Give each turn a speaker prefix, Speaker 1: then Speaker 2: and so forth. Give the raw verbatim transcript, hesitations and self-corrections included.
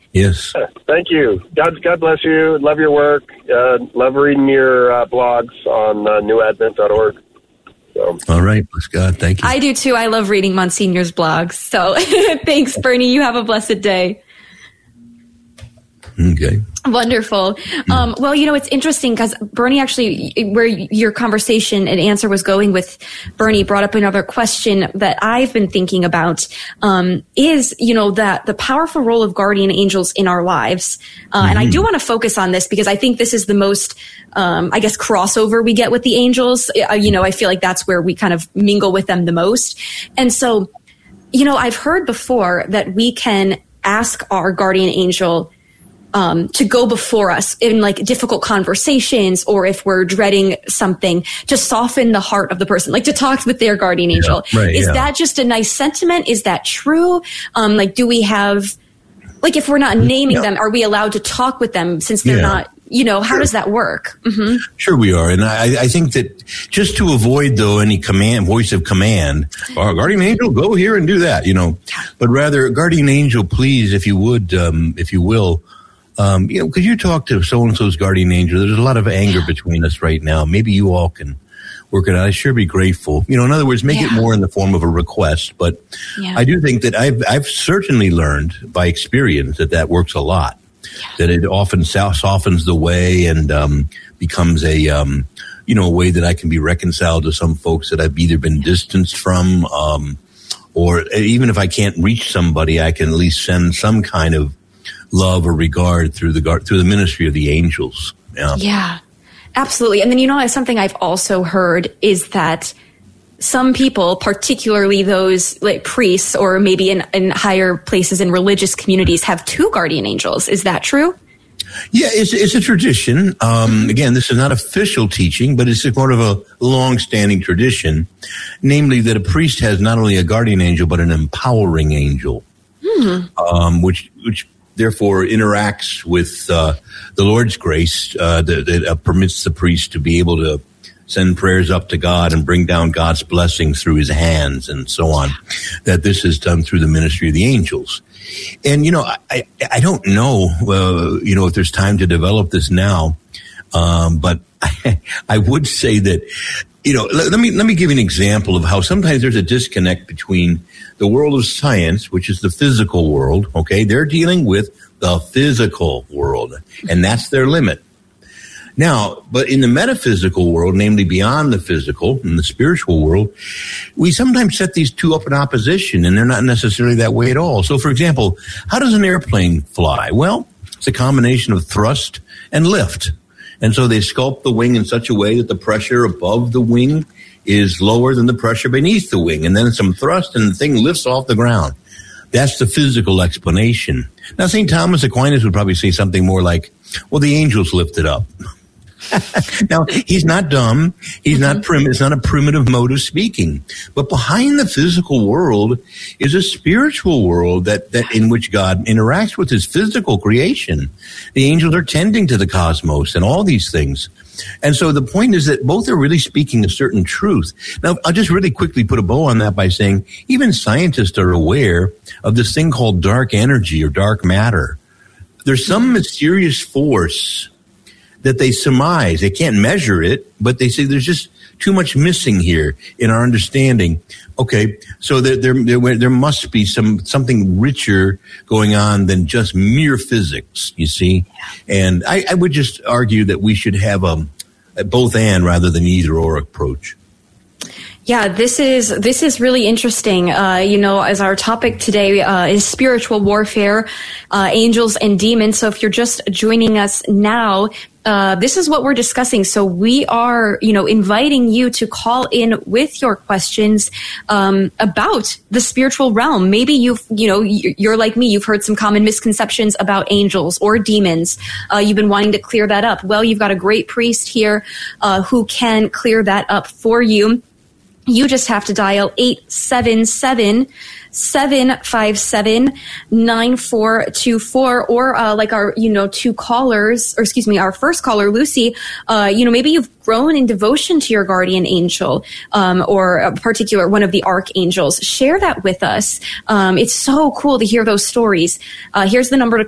Speaker 1: Yes.
Speaker 2: Thank you. God, God bless you. Love your work. Uh, love reading your uh, blogs on uh, new advent dot org. So.
Speaker 1: All right. Bless God. Thank you.
Speaker 3: I do too. I love reading Monsignor's blogs. So thanks, Bernie. You have a blessed day.
Speaker 1: Okay.
Speaker 3: Wonderful. Um, well, you know, it's interesting because Bernie actually, where your conversation and answer was going with Bernie brought up another question that I've been thinking about, um, is, you know, that the powerful role of guardian angels in our lives. Uh, mm-hmm. And I do want to focus on this because I think this is the most, um, I guess, crossover we get with the angels. Uh, you know, I feel like that's where we kind of mingle with them the most. And so, you know, I've heard before that we can ask our guardian angel Um, to go before us in like difficult conversations, or if we're dreading something, to soften the heart of the person, like to talk with their guardian angel.
Speaker 1: Yeah, right,
Speaker 3: Is
Speaker 1: yeah.
Speaker 3: that just a nice sentiment? Is that true? Um, like, do we have, like, if we're not naming
Speaker 1: yeah.
Speaker 3: them, are we allowed to talk with them since they're
Speaker 1: Yeah.
Speaker 3: not, you know, how
Speaker 1: Sure.
Speaker 3: does that work? Mm-hmm.
Speaker 1: Sure we are. And I, I think that just to avoid, though, any command, voice of command, oh, guardian angel, go here and do that, you know, but rather, guardian angel, please, if you would, um, if you will, Um, you know, could you talk to so-and-so's guardian angel? There's a lot of anger between us right now. Maybe you all can work it out. I'd sure be grateful. You know, in other words, make
Speaker 3: yeah.
Speaker 1: it more in the form of a request. But
Speaker 3: yeah.
Speaker 1: I do think that I've, I've certainly learned by experience that that works a lot, yeah. that it often softens the way and um, becomes a, um, you know, a way that I can be reconciled to some folks that I've either been distanced from, um, or even if I can't reach somebody, I can at least send some kind of love or regard through the through the ministry of the angels. Yeah.
Speaker 3: Yeah, absolutely. And then, you know, something I've also heard is that some people, particularly those like priests or maybe in, in higher places in religious communities, have two guardian angels. Is that true?
Speaker 1: Yeah, it's it's a tradition. Um, again, this is not official teaching, but it's more of a long-standing tradition, namely that a priest has not only a guardian angel but an empowering angel, hmm. um, which which. therefore interacts with uh, the Lord's grace uh, that, that uh, permits the priest to be able to send prayers up to God and bring down God's blessings through his hands and so on, that this is done through the ministry of the angels. And, you know, I, I don't know, uh, you know, if there's time to develop this now, um, but I, I would say that, you know, let, let me let me give you an example of how sometimes there's a disconnect between the world of science, which is the physical world, okay? They're dealing with the physical world, and that's their limit. Now, but in the metaphysical world, namely beyond the physical, in the spiritual world, we sometimes set these two up in opposition, and they're not necessarily that way at all. So, for example, how does an airplane fly? Well, it's a combination of thrust and lift. And so they sculpt the wing in such a way that the pressure above the wing is lower than the pressure beneath the wing. And then some thrust and the thing lifts off the ground. That's the physical explanation. Now, Saint Thomas Aquinas would probably say something more like, well, the angels lift it up. Now, he's not dumb. He's mm-hmm. not prim. It's not a primitive mode of speaking. But behind the physical world is a spiritual world that, that in which God interacts with his physical creation. The angels are tending to the cosmos and all these things. And so the point is that both are really speaking a certain truth. Now, I'll just really quickly put a bow on that by saying even scientists are aware of this thing called dark energy or dark matter. There's some mysterious force that they surmise. They can't measure it, but they say there's just too much missing here in our understanding. Okay, so there there there, there must be some something richer going on than just mere physics, you see. And I, I would just argue that we should have a, a both and rather than either or approach.
Speaker 3: Yeah, this is this is really interesting. Uh, you know, as our topic today uh, is spiritual warfare, uh, angels and demons. So if you're just joining us now, uh, this is what we're discussing. So we are, you know, inviting you to call in with your questions um, about the spiritual realm. Maybe you've, you know, you're like me. You've heard some common misconceptions about angels or demons. Uh, you've been wanting to clear that up. Well, you've got a great priest here uh, who can clear that up for you. You just have to dial eight seven seven, seven five seven, nine four two four, or uh, like our, you know, two callers, or excuse me, our first caller, Lucy, uh, you know, maybe you've grown in devotion to your guardian angel um, or a particular one of the archangels. Share that with us. Um, it's so cool to hear those stories. Uh, here's the number to